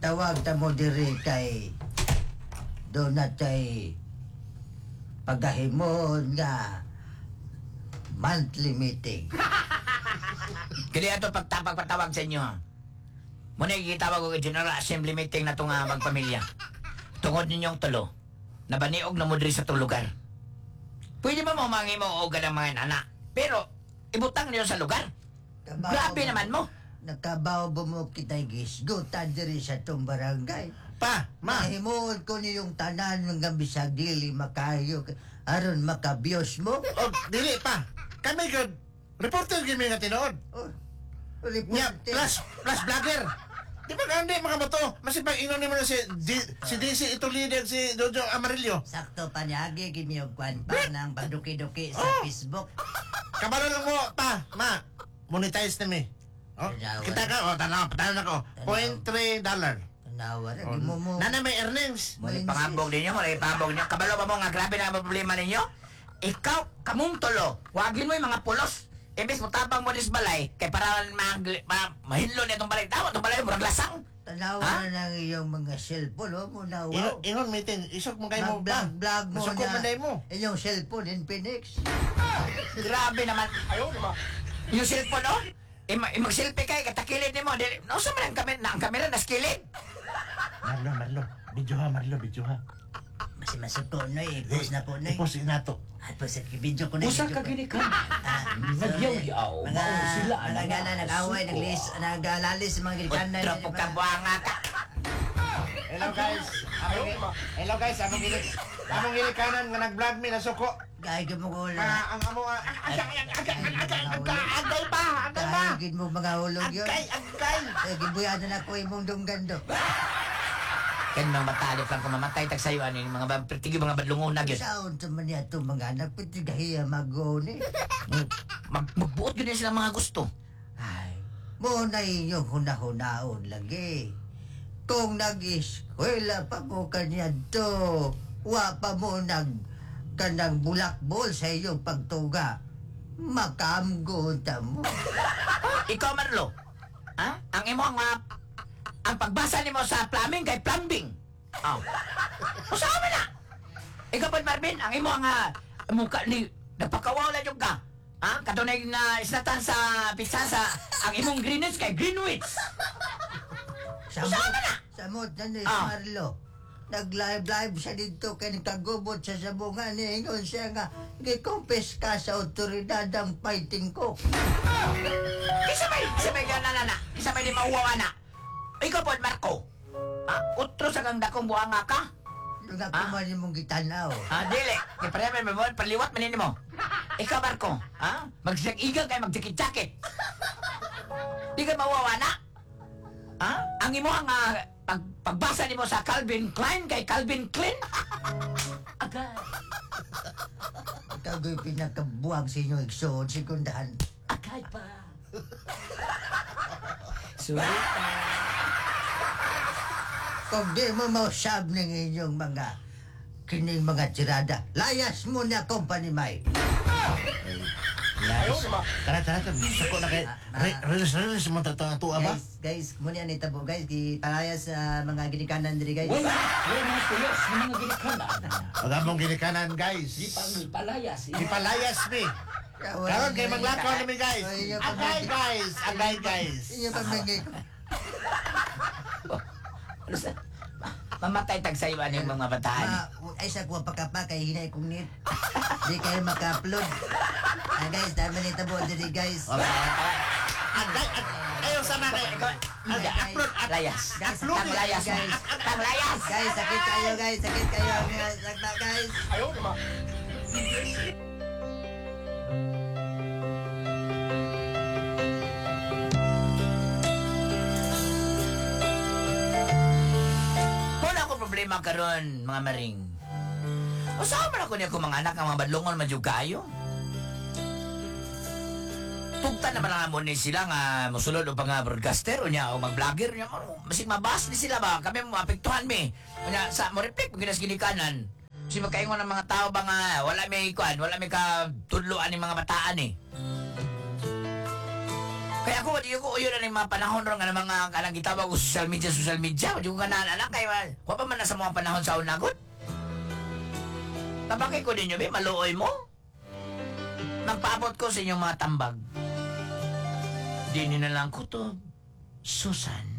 gitawag ta mo diri kay do na tay pagahimon nga monthly meeting. Kaya ito pagtawag sa inyo, ha? Muna ikitawag ko General Assembly meeting na itong magpamilya. Tungod ninyong tulo, nabaniog na mo diri sa itong lugar. Pwede ba mo mangimo og ng mga anak? Pero, ibutang niyo sa lugar. Grabe naman mo. Nakabaw ba mo kita'y gisgutan diri sa itong barangay? Pa, ma. Mahimuon ko niyong tanan ng bisag dili makayo aron makabiyos mo. Oh, dili pa. Kami good. Reporter kami nga tinuod. Oh, Nya, plus vlogger. Di ba hindi mga bato? Masipag ingon ni mo na si DC ito leader si Jojo Amarillo. sakto panyagi gini og kwan pa ng paduki-duki sa Oh. Facebook. Kabalo lang mo, pa, ma. Monetize na mi. Oh, Tanawa. kita ka, oh, tanaw ko. $0.3. Tanawa ra Oh, mo. Nana may earnings. Muli pangambog ninyo, muli pangambog ninyo. Kabalo ba mo nga grabe na ang problema ninyo? Ikaw, kamong tulo, wagin mo yung mga pulos. Imbes mo tapang mo dis balay, kay para mahinlo na itong balay. Tama, itong balay, murag lasang. Tanawa Ha? na ng iyong mga cellphone, oh, mo na Ingon, wow. ingon meeting, isok mo kayo mo pa. Vlog mo Masukot man na mo. iyong cellphone in Phoenix. Grabe naman. Ayaw, di ba? Yung cellphone, oh? Mag-selfie kayo, katakilid ni mo. Nausa man ang kamera na skilid. Marlo. Video ha. Kasi masuko no eh. Post na po no eh. Ipos inato. At po sa video ko na. Usa ka gini ka. Nagyaw-yaw. Mao sila ang Mga gana nag-away, naglalalis sa mga gilikanan. Utro po ka buwanga ka. Hello guys, among gilikanan nga nag-vlog mi na suko. Gagawin mo ko Ang amo agay pa. Gagawin mo mga hulog yun. Agay. Gibuyadan ako imong dunggando. Kan mga matalip lang kung mamatay tag sayo ano yung mga pertigi mga badlungon na yun. Saan sa man yato mga anak, pitigahiya mag-goni. Magbuot yun sila mga gusto. Ay, mo na inyong hunahunaon lagi. Kung nag-eskwela pa mo kanya to, wa pa mo kanang bulakbol sa iyong pagtuga. Makamgo mo. Ikaw Marlo, ha? Ang imo ang pagbasa nimo sa plumbing kay plumbing. Oh. Usaha na. Ikaw pa Marvin, ang imo ang muka ni napakawaw lang yung ka. Ha? Katunay na isnatan sa pizza sa ang imong Greenwich kay Greenwich. Usaha na. Samot na ni Ah. Marlo. Nag-live siya dito kay nagkagubot sa sabungan ni ingon siya nga gikumpis ka sa otoridad ang fighting ko. Isa may na. Isa may di mauwawa na. Ikaw po, Marco. Ha? Utro sa kang dakong buhanga ka? Yung ako man yung mong gitanaw. Ha? Dili. Iparemen mo, paliwat manin mo. Ikaw, Marco. Ha? Magsigang kayo, magsikit-sakit. Di ka mauwawa na? Ha? Ang imo ang pagbasa nimo sa Calvin Klein kay Calvin Klein? Agay. Ikaw yung pinakabuwag sa inyong igsoon, sekundahan. Agay pa. Sorry. Kung di mo mausab ng inyong mga kining mga tirada, layas mo na company may. Tara. Suko na kay release mo tato ba? Guys, muna ni tabo guys, gipalayas sa mga ginikanan diri guys. Wala mga tuyos, mga ginikanan. Wag among gilikanan guys. Di palayas. Ipalayas mi. Karon kay maglakaw na mi guys. Agay guys. Inyo pamingay ko. Mamatay tag sayo ano yung mga batahan. Ay sa kuha pa kay hinay kong net. Di kayo maka-upload. Guys, dami ni tabo diri guys. Agay. Ayaw sana kay. Upload. Layas. Guys, Tang layas. guys. Tang layas. Guys, sakit kayo guys. Sakit kayo. Sakta guys. Wala ko problema karon mga maring. Usaha man ako niya kung mga anak ng mga badlongon madyo kayo. Tugtan naman ang amon ni sila nga musulod o pang broadcaster o niya o mag-vlogger niya. Masig mabas ni sila ba? Kami mo apektuhan mi. Kanya sa mo reflect ginas ginikanan. Kasi magkaingon ng mga tao ba nga wala may kuan, wala may katudloan ng mga bataan eh. Kaya ako, di ko uyo na ng mga panahon ron nga ng mga kanang gitawag ko social media. Di ko kanaan kay wa pa man na sa mga panahon sa unagot. Tabaki ko ninyo, be, maluoy mo. Magpaabot ko sa inyong mga tambag. Di na lang ko to, Susan.